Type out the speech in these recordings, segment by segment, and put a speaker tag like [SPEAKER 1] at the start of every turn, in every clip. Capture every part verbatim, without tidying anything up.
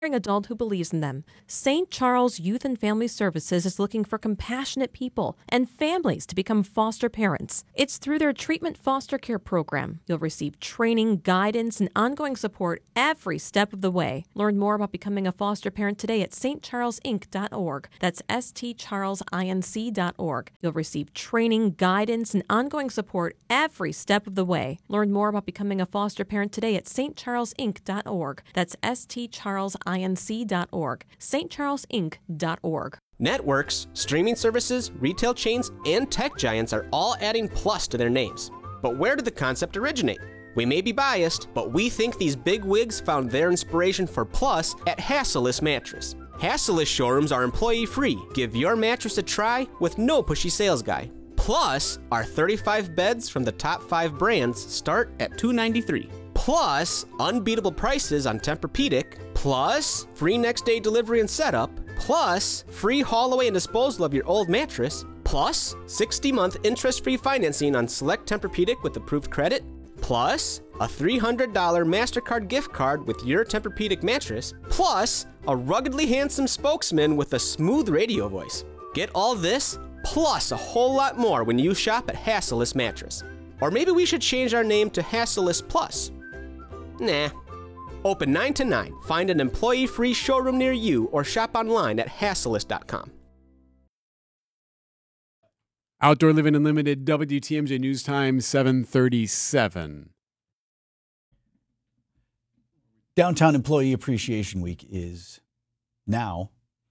[SPEAKER 1] adult who believes in them. Saint Charles Youth and Family Services is looking for compassionate people and families to become foster parents. It's through their treatment foster care program. You'll receive training, guidance, and ongoing support every step of the way. Learn more about becoming a foster parent today at s t charles inc dot org. That's s t charles inc dot org. You'll receive training, guidance, and ongoing support every step of the way. Learn more about becoming a foster parent today at s t charles inc dot org. That's s t charles inc dot org. s t charles inc dot org.
[SPEAKER 2] Networks, streaming services, retail chains, and tech giants are all adding plus to their names. But where did the concept originate? We may be biased, but we think these big wigs found their inspiration for plus at Hassellus Mattress. Hassellus showrooms are employee-free. Give your mattress a try with no pushy sales guy. Plus, our thirty-five beds from the top five brands start at two hundred ninety-three dollars. Plus, unbeatable prices on Tempur-Pedic. Plus, free next-day delivery and setup. Plus, free haul away and disposal of your old mattress. Plus, sixty-month interest-free financing on select Tempur-Pedic with approved credit. Plus, a three hundred dollars MasterCard gift card with your Tempur-Pedic mattress. Plus, a ruggedly handsome spokesman with a smooth radio voice. Get all this, plus a whole lot more when you shop at Hassellus Mattress. Or maybe we should change our name to Hassellus Plus. Nah. Open nine to nine. Find an employee-free showroom near you or shop online at hassellus dot com.
[SPEAKER 3] Outdoor Living Unlimited, W T M J News Time, seven thirty-seven.
[SPEAKER 4] Downtown Employee Appreciation Week is now.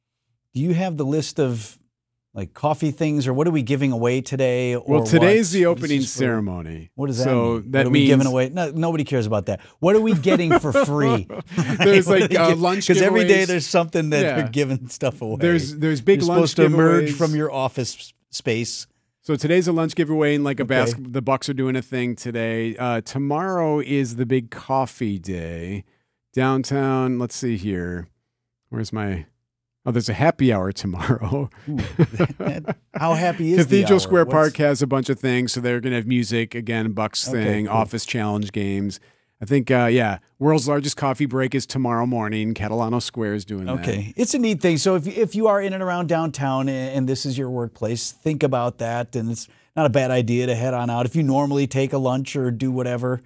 [SPEAKER 4] Do you have the list of like coffee things, or what are we giving away today? Or
[SPEAKER 3] well, today's
[SPEAKER 4] what?
[SPEAKER 3] the
[SPEAKER 4] What
[SPEAKER 3] opening
[SPEAKER 4] is
[SPEAKER 3] ceremony.
[SPEAKER 4] What does that
[SPEAKER 3] so
[SPEAKER 4] mean?
[SPEAKER 3] That
[SPEAKER 4] what are
[SPEAKER 3] means
[SPEAKER 4] we giving away? No, nobody cares about that. What are we getting for free?
[SPEAKER 3] There's like uh, lunch
[SPEAKER 4] because every day
[SPEAKER 3] giveaways.
[SPEAKER 4] there's something that
[SPEAKER 3] Yeah.
[SPEAKER 4] they're giving stuff away.
[SPEAKER 3] There's there's big
[SPEAKER 4] You're
[SPEAKER 3] lunch
[SPEAKER 4] supposed to emerge
[SPEAKER 3] giveaways.
[SPEAKER 4] from your office space.
[SPEAKER 3] So today's a lunch giveaway, and like a
[SPEAKER 4] Okay.
[SPEAKER 3] basket. The Bucks are doing a thing today. Uh, tomorrow is the big coffee day downtown. Let's see here. Where's my? Oh, there's a happy hour tomorrow.
[SPEAKER 4] Ooh, that- that- how happy is the
[SPEAKER 3] Cathedral
[SPEAKER 4] hour?
[SPEAKER 3] Square
[SPEAKER 4] What's-
[SPEAKER 3] Park has a bunch of things, so they're going to have music again, Bucks
[SPEAKER 4] Okay,
[SPEAKER 3] thing,
[SPEAKER 4] cool.
[SPEAKER 3] office challenge games. I think, uh, yeah, world's largest coffee break is tomorrow morning. Catalano Square is doing that.
[SPEAKER 4] Okay, it's a neat thing. So if if you are in and around downtown and, and this is your workplace, think about that, and it's not a bad idea to head on out. If you normally take a lunch or do whatever,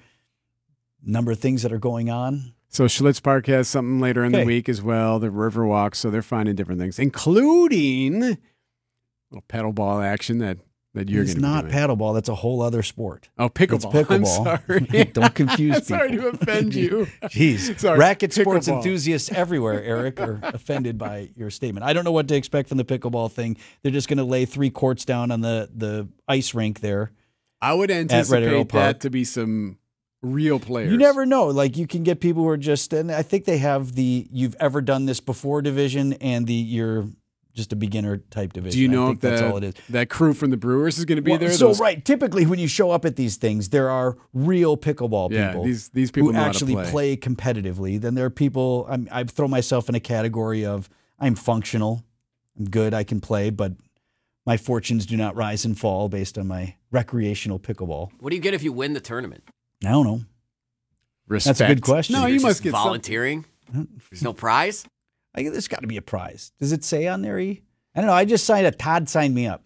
[SPEAKER 4] number of things that are going on.
[SPEAKER 3] So Schlitz Park has something later in
[SPEAKER 4] Okay.
[SPEAKER 3] the week as well, the Riverwalk, so they're finding different things, including a little paddle ball action that, that you're
[SPEAKER 4] It's
[SPEAKER 3] going to
[SPEAKER 4] not
[SPEAKER 3] be doing.
[SPEAKER 4] paddleball. That's a whole other sport.
[SPEAKER 3] Oh, pickleball.
[SPEAKER 4] It's
[SPEAKER 3] I'm
[SPEAKER 4] pickleball.
[SPEAKER 3] sorry.
[SPEAKER 4] Don't confuse people.
[SPEAKER 3] Sorry to offend you.
[SPEAKER 4] Jeez.
[SPEAKER 3] Sorry.
[SPEAKER 4] Racket sports
[SPEAKER 3] Pickleball.
[SPEAKER 4] enthusiasts everywhere, Eric, are offended by your statement. I don't know what to expect from the pickleball thing. They're just going to lay three courts down on the, the ice rink there.
[SPEAKER 3] I would
[SPEAKER 4] Red Arrow
[SPEAKER 3] anticipate
[SPEAKER 4] Park.
[SPEAKER 3] that to be some real players.
[SPEAKER 4] You never know. Like you can get people who are just, and I think they have the "you've ever done this before" division and the "you're just a beginner" type division.
[SPEAKER 3] Do you
[SPEAKER 4] I
[SPEAKER 3] know
[SPEAKER 4] think
[SPEAKER 3] if
[SPEAKER 4] that's
[SPEAKER 3] that,
[SPEAKER 4] all it is?
[SPEAKER 3] that crew from the Brewers is going to be
[SPEAKER 4] Well,
[SPEAKER 3] there?
[SPEAKER 4] So
[SPEAKER 3] Those-
[SPEAKER 4] right, typically when you show up at these things, there are real pickleball
[SPEAKER 3] Yeah,
[SPEAKER 4] people.
[SPEAKER 3] these- these people
[SPEAKER 4] who
[SPEAKER 3] know how to
[SPEAKER 4] actually
[SPEAKER 3] play.
[SPEAKER 4] competitively. Then there are people. I'm, I throw myself in a category of I'm functional, I'm good, I can play, but my fortunes do not rise and fall based on my recreational pickleball.
[SPEAKER 5] What do you get if you win the tournament?
[SPEAKER 4] I don't know.
[SPEAKER 3] Respect.
[SPEAKER 4] That's a good question.
[SPEAKER 3] No,
[SPEAKER 5] You're
[SPEAKER 3] you
[SPEAKER 5] just
[SPEAKER 3] must get some-
[SPEAKER 5] volunteering. There's no prize.
[SPEAKER 4] I guess there's got to be a prize. Does it say on there? E? I don't know. I just signed a Todd signed me up.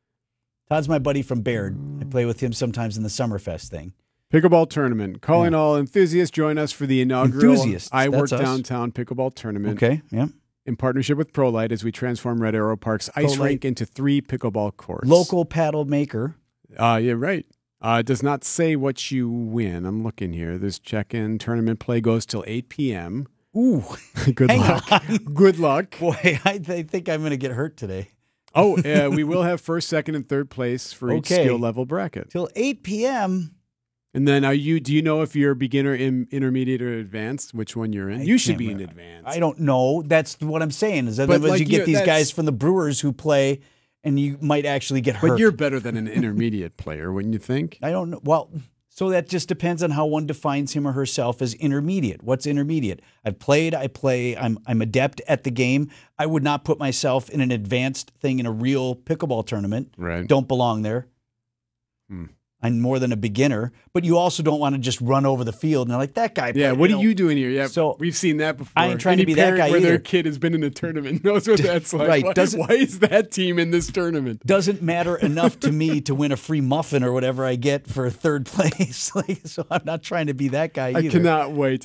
[SPEAKER 4] Todd's my buddy from Baird. I play with him sometimes in the Summerfest thing.
[SPEAKER 3] Pickleball tournament. Calling
[SPEAKER 4] Yeah.
[SPEAKER 3] all enthusiasts, join us for the inaugural
[SPEAKER 4] Enthusiasts,
[SPEAKER 3] I Work
[SPEAKER 4] that's us.
[SPEAKER 3] Downtown Pickleball Tournament.
[SPEAKER 4] Okay. Yeah.
[SPEAKER 3] In partnership with ProLight as we transform Red Arrow Park's ice
[SPEAKER 4] ProLight.
[SPEAKER 3] rink into three pickleball courts.
[SPEAKER 4] Local paddle maker.
[SPEAKER 3] Uh, yeah, right. Uh, it does not say what you win. I'm looking here. This check-in tournament play goes till eight p.m.
[SPEAKER 4] Ooh.
[SPEAKER 3] Good
[SPEAKER 4] Hang
[SPEAKER 3] luck.
[SPEAKER 4] on.
[SPEAKER 3] Good luck.
[SPEAKER 4] Boy, I, I think I'm going to get hurt today.
[SPEAKER 3] Oh, uh, we will have first, second, and third place for each
[SPEAKER 4] Okay.
[SPEAKER 3] skill level bracket.
[SPEAKER 4] Till eight p.m.
[SPEAKER 3] And then, are you? Do you know if you're beginner, in, intermediate, or advanced? Which one you're in?
[SPEAKER 4] I
[SPEAKER 3] you should
[SPEAKER 4] can't
[SPEAKER 3] be in
[SPEAKER 4] remember.
[SPEAKER 3] advanced.
[SPEAKER 4] I don't know. That's what I'm saying. Is that
[SPEAKER 3] But,
[SPEAKER 4] otherwise
[SPEAKER 3] like,
[SPEAKER 4] you get
[SPEAKER 3] you-
[SPEAKER 4] these
[SPEAKER 3] that's-
[SPEAKER 4] guys from the Brewers who play, and you might actually get hurt.
[SPEAKER 3] But you're better than an intermediate player, wouldn't you think?
[SPEAKER 4] I don't know. Well, so that just depends on how one defines him or herself as intermediate. What's intermediate? I've played, I play, I'm I'm adept at the game. I would not put myself in an advanced thing in a real pickleball tournament.
[SPEAKER 3] Right.
[SPEAKER 4] Don't belong there.
[SPEAKER 3] Hmm.
[SPEAKER 4] I'm more than a beginner, but you also don't want to just run over the field and they're like, that guy.
[SPEAKER 3] Yeah,
[SPEAKER 4] played,
[SPEAKER 3] what
[SPEAKER 4] you
[SPEAKER 3] are
[SPEAKER 4] know.
[SPEAKER 3] you doing here? Yeah,
[SPEAKER 4] So,
[SPEAKER 3] we've seen that before.
[SPEAKER 4] I ain't trying
[SPEAKER 3] Any
[SPEAKER 4] to be that
[SPEAKER 3] parent
[SPEAKER 4] guy
[SPEAKER 3] where
[SPEAKER 4] either.
[SPEAKER 3] their kid has been in a tournament knows what that's like.
[SPEAKER 4] Right,
[SPEAKER 3] Why,
[SPEAKER 4] doesn't-
[SPEAKER 3] why is that team in this tournament?
[SPEAKER 4] Doesn't matter enough to me to win a free muffin or whatever I get for third place. Like, so I'm not trying to be that guy
[SPEAKER 3] I
[SPEAKER 4] either.
[SPEAKER 3] cannot wait.